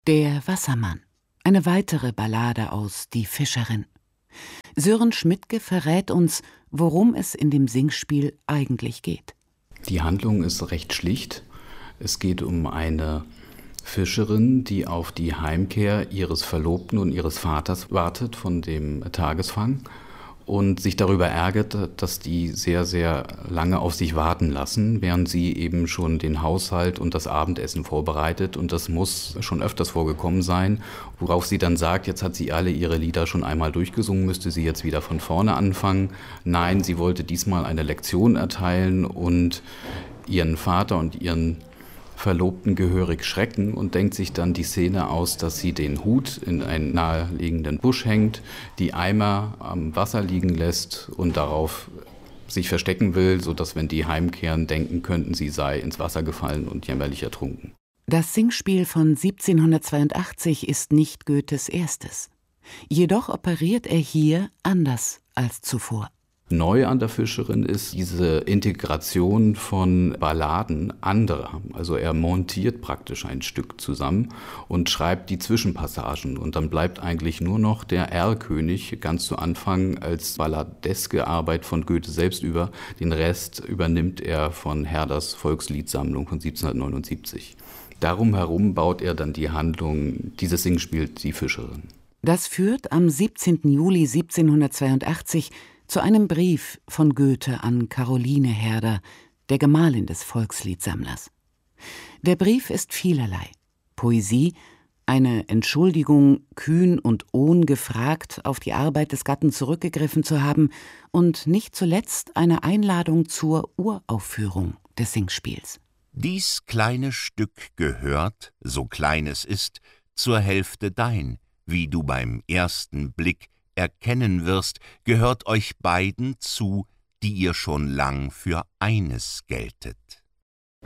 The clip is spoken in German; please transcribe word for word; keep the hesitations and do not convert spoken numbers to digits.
Der Wassermann, eine weitere Ballade aus Die Fischerin. Sören Schmidtke verrät uns, worum es in dem Singspiel eigentlich geht. Die Handlung ist recht schlicht. Es geht um eine Fischerin, die auf die Heimkehr ihres Verlobten und ihres Vaters wartet von dem Tagesfang und sich darüber ärgert, dass die sehr, sehr lange auf sich warten lassen, während sie eben schon den Haushalt und das Abendessen vorbereitet. Und das muss schon öfters vorgekommen sein, worauf sie dann sagt, jetzt hat sie alle ihre Lieder schon einmal durchgesungen, müsste sie jetzt wieder von vorne anfangen. Nein, sie wollte diesmal eine Lektion erteilen und ihren Vater und ihren Verlobten gehörig schrecken und denkt sich dann die Szene aus, dass sie den Hut in einen naheliegenden Busch hängt, die Eimer am Wasser liegen lässt und darauf sich verstecken will, sodass, wenn die heimkehren, denken könnten, sie sei ins Wasser gefallen und jämmerlich ertrunken. Das Singspiel von siebzehnhundertzweiundachtzig ist nicht Goethes erstes. Jedoch operiert er hier anders als zuvor. Neu an der Fischerin ist diese Integration von Balladen anderer. Also er montiert praktisch ein Stück zusammen und schreibt die Zwischenpassagen. Und dann bleibt eigentlich nur noch der Erlkönig ganz zu Anfang als balladeske Arbeit von Goethe selbst über. Den Rest übernimmt er von Herders Volksliedsammlung von siebzehnhundertneunundsiebzig. Darum herum baut er dann die Handlung dieses Singspiels Die Fischerin. Das führt am siebzehnten Juli siebzehnhundertzweiundachtzig zu einem Brief von Goethe an Caroline Herder, der Gemahlin des Volksliedsammlers. Der Brief ist vielerlei: Poesie, eine Entschuldigung, kühn und ohn gefragt auf die Arbeit des Gatten zurückgegriffen zu haben, und nicht zuletzt eine Einladung zur Uraufführung des Singspiels. Dies kleine Stück gehört, so klein es ist, zur Hälfte dein, wie du beim ersten Blick erkennen wirst, gehört euch beiden zu, die ihr schon lang für eines geltet.